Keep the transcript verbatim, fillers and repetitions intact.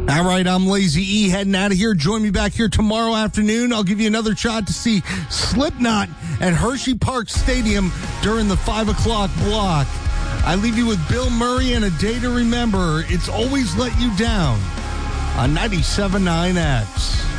All right, I'm Lazy E heading out of here. Join me back here tomorrow afternoon. I'll give you another shot to see Slipknot at Hershey Park Stadium during the five o'clock block. I leave you with Bill Murray and A Day to Remember. It's Always Let You Down on ninety-seven point nine X.